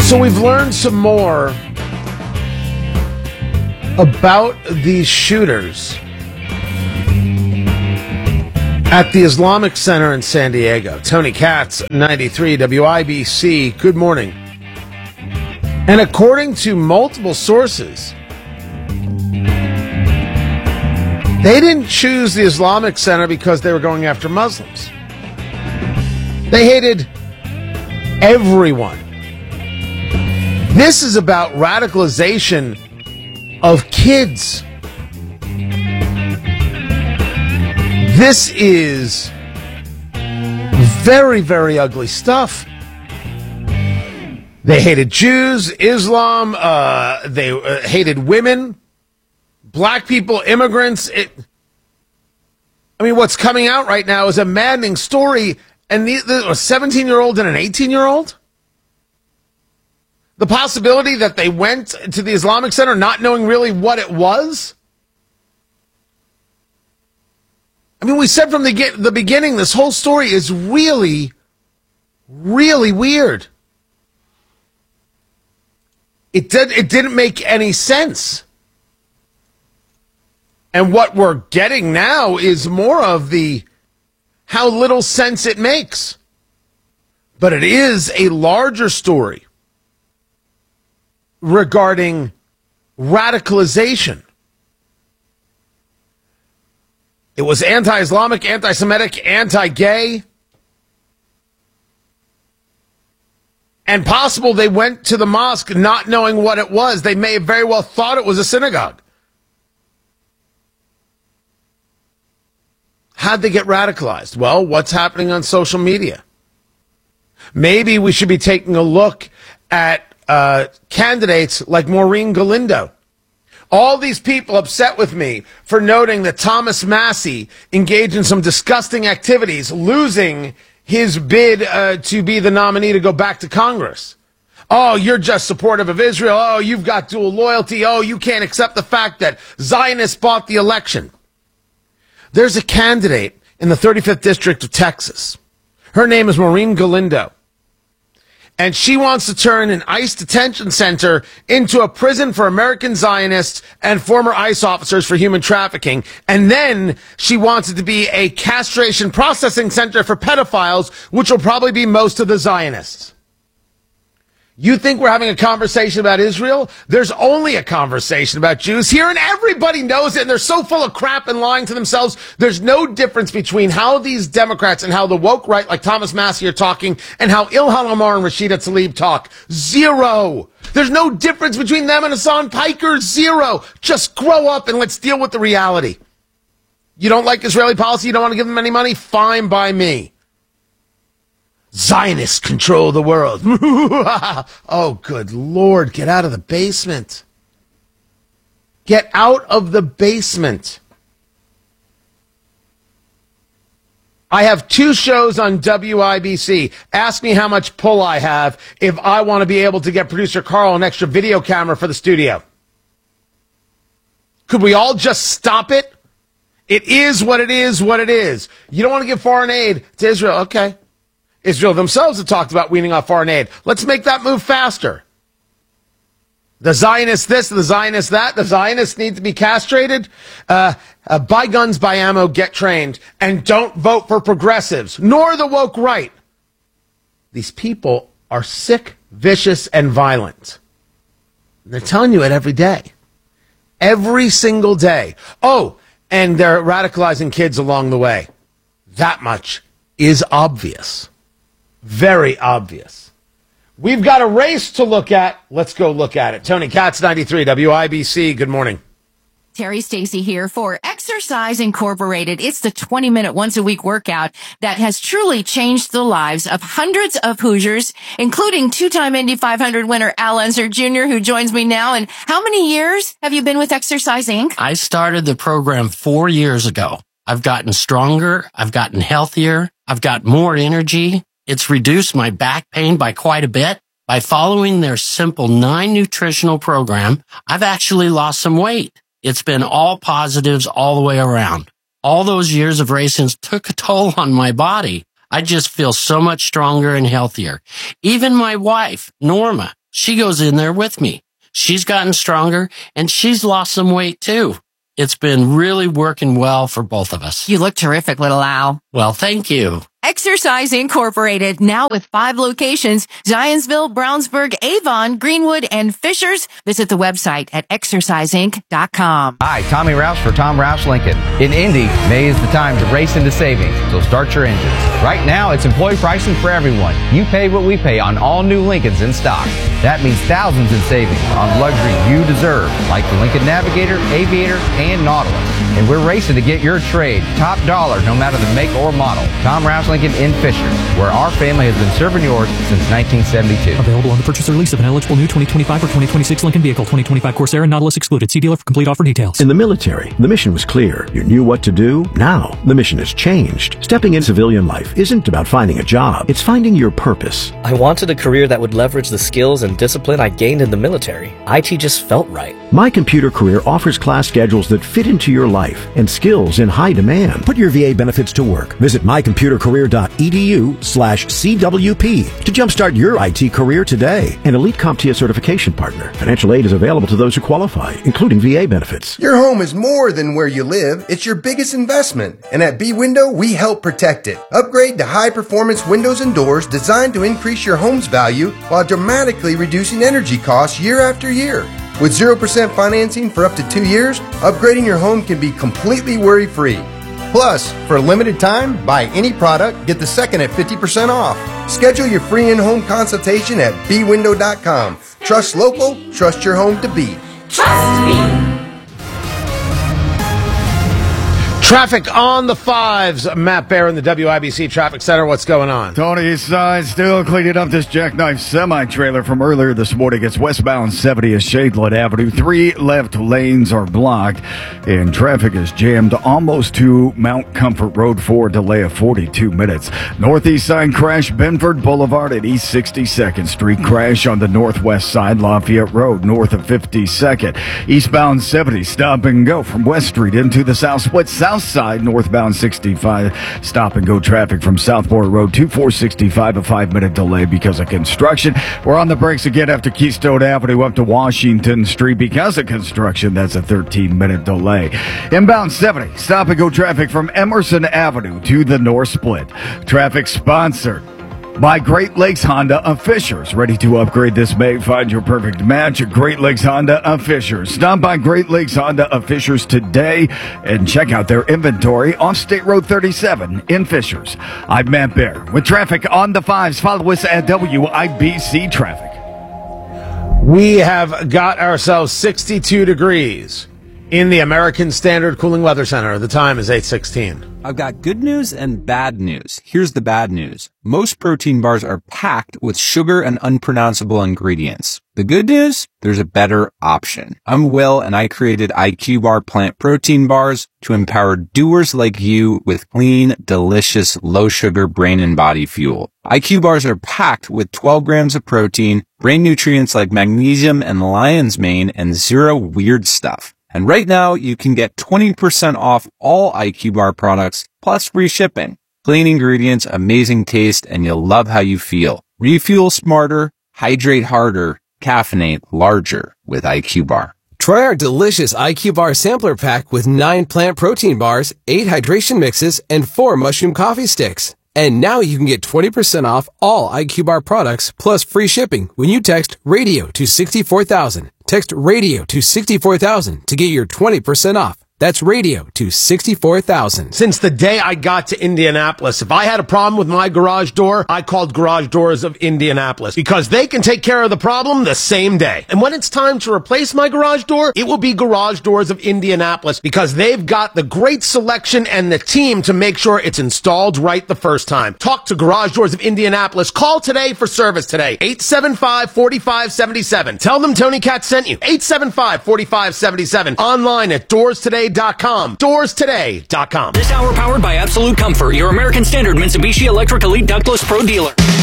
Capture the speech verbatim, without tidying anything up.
So we've learned some more about these shooters at the Islamic Center in San Diego. Tony Katz, ninety-three W I B C. Good morning. And according to multiple sources, they didn't choose the Islamic Center because they were going after Muslims. They hated everyone. This is about radicalization of kids. This is very, very ugly stuff. They hated Jews, Islam, uh, they uh, hated women, black people, immigrants. It, I mean, what's coming out right now is a maddening story. And the, the, a seventeen-year-old and an eighteen-year-old? The possibility that they went to the Islamic Center not knowing really what it was? I mean, we said from the, the beginning, this whole story is really, really weird. It did, it didn't make any sense. And what we're getting now is more of the how little sense it makes. But it is a larger story regarding radicalization. It was anti-Islamic, anti-Semitic, anti-gay. And possible they went to the mosque not knowing what it was. They may have very well thought it was a synagogue. How'd they get radicalized? Well, what's happening on social media? Maybe we should be taking a look at uh, candidates like Maureen Galindo. All these people upset with me for noting that Thomas Massie engaged in some disgusting activities, losing his bid uh, to be the nominee to go back to Congress. Oh, you're just supportive of Israel. Oh, you've got dual loyalty. Oh, you can't accept the fact that Zionists bought the election. There's a candidate in the thirty-fifth District of Texas. Her name is Maureen Galindo. And she wants to turn an ICE detention center into a prison for American Zionists and former ICE officers for human trafficking. And then she wants it to be a castration processing center for pedophiles, which will probably be most of the Zionists. You think we're having a conversation about Israel? There's only a conversation about Jews here, and everybody knows it, and they're so full of crap and lying to themselves. There's no difference between how these Democrats and how the woke right, like Thomas Massie, are talking, and how Ilhan Omar and Rashida Tlaib talk. Zero. There's no difference between them and Hassan Piker. Zero. Just grow up and let's deal with the reality. You don't like Israeli policy? You don't want to give them any money? Fine by me. Zionists control the world. Oh, good Lord. Get out of the basement. Get out of the basement. I have two shows on W I B C. Ask me how much pull I have if I want to be able to get producer Carl an extra video camera for the studio. Could we all just stop it? It is what it is, what it is. You don't want to give foreign aid to Israel. Okay. Israel themselves have talked about weaning off foreign aid. Let's make that move faster. The Zionists this, the Zionists that. The Zionists need to be castrated. Uh, uh, buy guns, buy ammo, get trained. And don't vote for progressives, nor the woke right. These people are sick, vicious, and violent. And they're telling you it every day. Every single day. Oh, and they're radicalizing kids along the way. That much is obvious. Very obvious. We've got a race to look at. Let's go look at it. Tony Katz, ninety-three W I B C. Good morning. Terry Stacy here for Exercise Incorporated. It's the twenty minute once a week workout that has truly changed the lives of hundreds of Hoosiers, including two-time Indy five hundred winner Al Unser Junior, who joins me now. And how many years have you been with Exercise Incorporated? I started the program four years ago. I've gotten stronger. I've gotten healthier. I've got more energy. It's reduced my back pain by quite a bit. By following their simple nine nutritional program, I've actually lost some weight. It's been all positives all the way around. All those years of racing took a toll on my body. I just feel so much stronger and healthier. Even my wife, Norma, She goes in there with me. She's gotten stronger and she's lost some weight too. It's been really working well for both of us. You look terrific, little Al. Well, thank you. Exercise Incorporated, now with five locations, Zionsville, Brownsburg, Avon, Greenwood, and Fishers. Visit the website at exercise inc dot com. Hi, Tommy Rouse for Tom Rouse Lincoln. In Indy, May is the time to race into savings, so start your engines. Right now, it's employee pricing for everyone. You pay what we pay on all new Lincolns in stock. That means thousands in savings on luxury you deserve, like the Lincoln Navigator, Aviator, and Nautilus. And we're racing to get your trade top dollar no matter the make or model. Tom Rouse Lincoln in Fishers, where our family has been serving yours since nineteen seventy-two. Available on the purchase or lease of an eligible new twenty twenty-five or twenty twenty-six Lincoln vehicle. twenty twenty-five Corsair and Nautilus excluded. See dealer for complete offer details. In the military, the mission was clear. You knew what to do. Now, the mission has changed. Stepping into civilian life isn't about finding a job. It's finding your purpose. I wanted a career that would leverage the skills and discipline I gained in the military. I T just felt right. My Computer Career offers class schedules that fit into your life and skills in high demand. Put your V A benefits to work. Visit my computer career dot e d u slash c w p to jumpstart your I T career today. An Elite CompTIA certification partner. Financial aid is available to those who qualify, including V A benefits. Your home is more than where you live. It's your biggest investment. And at B-Window, we help protect it. Upgrade to high-performance windows and doors designed to increase your home's value while dramatically reducing energy costs year after year. With zero percent financing for up to two years, upgrading your home can be completely worry-free. Plus, for a limited time, buy any product, get the second at fifty percent off. Schedule your free in-home consultation at b window dot com. Trust local, trust your home to beat. Trust me. Traffic on the fives. Matt Bear in the W I B C Traffic Center. What's going on? Tony Side still cleaning up this jackknife semi-trailer from earlier this morning. It's westbound seventieth Shadeland Avenue. Three left lanes are blocked, and traffic is jammed almost to Mount Comfort Road for a delay of forty-two minutes. Northeast side crash, Benford Boulevard at East sixty-second Street. Crash on the northwest side, Lafayette Road, north of fifty-second. Eastbound seventy, stop and go from West Street into the south split south side, northbound sixty-five, stop and go traffic from Southport Road to four sixty-five, a five minute delay because of construction. We're on the brakes again after Keystone Avenue up to Washington Street because of construction. That's a thirteen minute delay. Inbound seventy, stop and go traffic from Emerson Avenue to the north split. Traffic sponsored by Great Lakes Honda of Fishers. Ready to upgrade this May? Find your perfect match at Great Lakes Honda of Fishers. Stop by Great Lakes Honda of Fishers today and check out their inventory on State Road thirty-seven in Fishers. I'm Matt Bear with traffic on the fives. Follow us at W I B C Traffic. We have got ourselves sixty-two degrees in the American Standard Cooling Weather Center. The time is eight sixteen. I've got good news and bad news. Here's the bad news. Most protein bars are packed with sugar and unpronounceable ingredients. The good news? There's a better option. I'm Will, and I created I Q Bar plant protein bars to empower doers like you with clean, delicious, low-sugar brain and body fuel. I Q Bars are packed with twelve grams of protein, brain nutrients like magnesium and lion's mane, and zero weird stuff. And right now, you can get twenty percent off all I Q Bar products, plus free shipping. Clean ingredients, amazing taste, and you'll love how you feel. Refuel smarter, hydrate harder, caffeinate larger with I Q Bar. Try our delicious I Q Bar sampler pack with nine plant protein bars, eight hydration mixes, and four mushroom coffee sticks. And now you can get twenty percent off all I Q Bar products, plus free shipping when you text RADIO to sixty-four thousand. Text RADIO to sixty-four thousand to get your twenty percent off. That's radio to sixty-four thousand. Since the day I got to Indianapolis, if I had a problem with my garage door, I called Garage Doors of Indianapolis because they can take care of the problem the same day. And when it's time to replace my garage door, it will be Garage Doors of Indianapolis because they've got the great selection and the team to make sure it's installed right the first time. Talk to Garage Doors of Indianapolis. Call today for service today. eight seven five, four five seven seven. Tell them Tony Katz sent you. eight seven five, four five seven seven. Online at doors today dot com. doors today dot com. This hour powered by Absolute Comfort, your American Standard Mitsubishi Electric Elite Ductless Pro dealer.